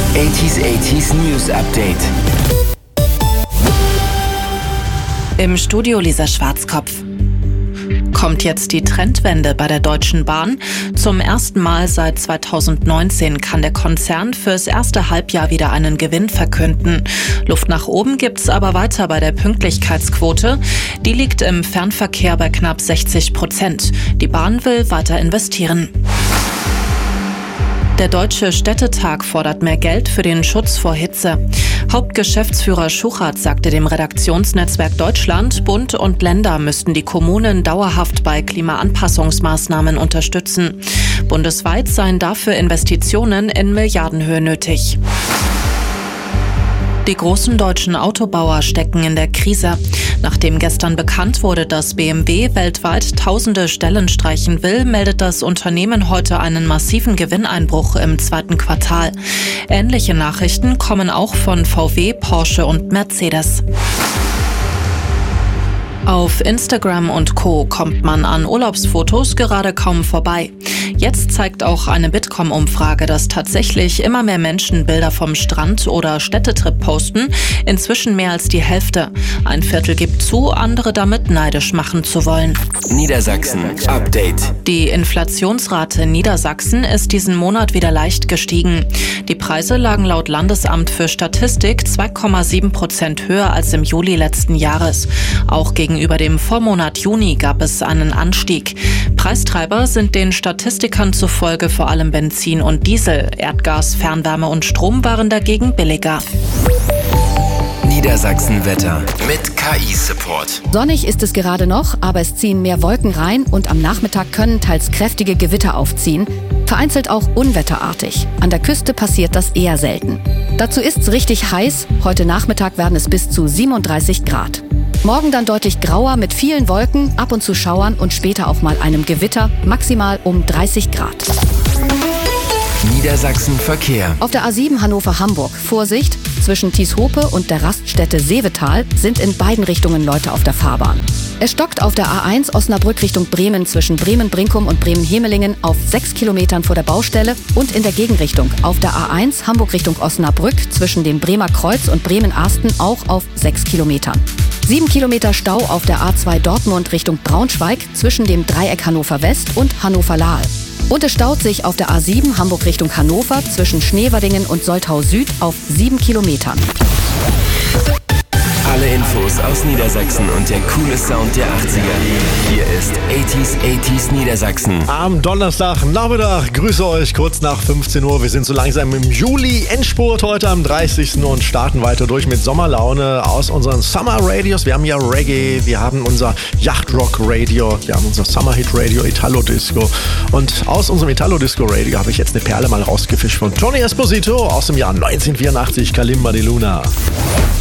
80s News Update. Im Studio Lisa Schwarzkopf. Kommt jetzt die Trendwende bei der Deutschen Bahn? Zum ersten Mal seit 2019 kann der Konzern fürs erste Halbjahr wieder einen Gewinn verkünden. Luft nach oben gibt's aber weiter bei der Pünktlichkeitsquote. Die liegt im Fernverkehr bei knapp 60%. Die Bahn will weiter investieren. Der Deutsche Städtetag fordert mehr Geld für den Schutz vor Hitze. Hauptgeschäftsführer Schuchert sagte dem Redaktionsnetzwerk Deutschland, Bund und Länder müssten die Kommunen dauerhaft bei Klimaanpassungsmaßnahmen unterstützen. Bundesweit seien dafür Investitionen in Milliardenhöhe nötig. Die großen deutschen Autobauer stecken in der Krise. Nachdem gestern bekannt wurde, dass BMW weltweit tausende Stellen streichen will, meldet das Unternehmen heute einen massiven Gewinneinbruch im zweiten Quartal. Ähnliche Nachrichten kommen auch von VW, Porsche und Mercedes. Auf Instagram und Co. kommt man an Urlaubsfotos gerade kaum vorbei. Jetzt zeigt auch eine Bitkom-Umfrage, dass tatsächlich immer mehr Menschen Bilder vom Strand oder Städtetrip posten, inzwischen mehr als die Hälfte. Ein Viertel gibt zu, andere damit neidisch machen zu wollen. Niedersachsen Update. Die Inflationsrate in Niedersachsen ist diesen Monat wieder leicht gestiegen. Die Preise lagen laut Landesamt für Statistik 2,7% höher als im Juli letzten Jahres. Auch gegenüber dem Vormonat Juni gab es einen Anstieg. Preistreiber sind den Statistikern zufolge vor allem Benzin und Diesel. Erdgas, Fernwärme und Strom waren dagegen billiger. Niedersachsen-Wetter mit KI-Support. Sonnig ist es gerade noch, aber es ziehen mehr Wolken rein und am Nachmittag können teils kräftige Gewitter aufziehen, vereinzelt auch unwetterartig. An der Küste passiert das eher selten. Dazu ist's richtig heiß. Heute Nachmittag werden es bis zu 37 Grad. Morgen dann deutlich grauer mit vielen Wolken, ab und zu Schauern und später auch mal einem Gewitter, maximal um 30 Grad. Niedersachsen-Verkehr. Auf der A7 Hannover-Hamburg. Vorsicht, zwischen Tieshope und der Raststätte Seevetal sind in beiden Richtungen Leute auf der Fahrbahn. Es stockt auf der A1 Osnabrück Richtung Bremen zwischen Bremen-Brinkum und Bremen-Hemelingen auf 6 Kilometern vor der Baustelle und in der Gegenrichtung auf der A1 Hamburg Richtung Osnabrück zwischen dem Bremer Kreuz und Bremen-Arsten auch auf 6 Kilometern. 7 Kilometer Stau auf der A2 Dortmund Richtung Braunschweig zwischen dem Dreieck Hannover West und Hannover-Lahl. Und es staut sich auf der A7 Hamburg Richtung Hannover zwischen Schneverdingen und Soltau Süd auf 7 Kilometern. Alle Infos aus Niedersachsen und der coole Sound der 80er. Hier ist 80s Niedersachsen. Am Donnerstagnachmittag grüße euch kurz nach 15 Uhr. Wir sind so langsam im Juli-Endspurt heute am 30. und starten weiter durch mit Sommerlaune aus unseren Summer Radios. Wir haben ja Reggae, wir haben unser Yachtrock Radio, wir haben unser Summer Hit Radio, Italo Disco. Und aus unserem Italo Disco Radio habe ich jetzt eine Perle mal rausgefischt von Tony Esposito aus dem Jahr 1984, Kalimba di Luna.